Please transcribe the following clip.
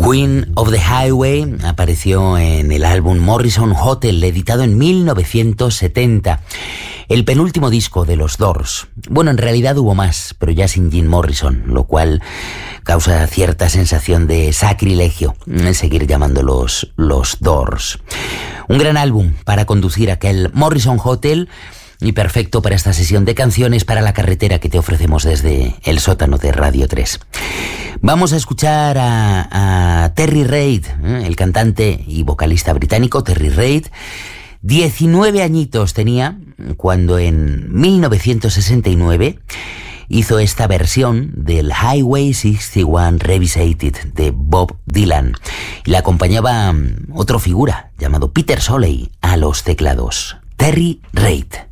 Queen of the Highway apareció en el álbum Morrison Hotel, editado en 1970. El penúltimo disco de los Doors. Bueno, en realidad hubo más, pero ya sin Jim Morrison, lo cual causa cierta sensación de sacrilegio seguir llamándolos los Doors. Un gran álbum para conducir aquel Morrison Hotel y perfecto para esta sesión de canciones para la carretera que te ofrecemos desde el sótano de Radio 3. Vamos a escuchar a Terry Reid, el cantante y vocalista británico Terry Reid. 19 añitos tenía cuando en 1969 hizo esta versión del Highway 61 Revisited de Bob Dylan. Le acompañaba otro figura llamado Peter Soley a los teclados. Terry Reid.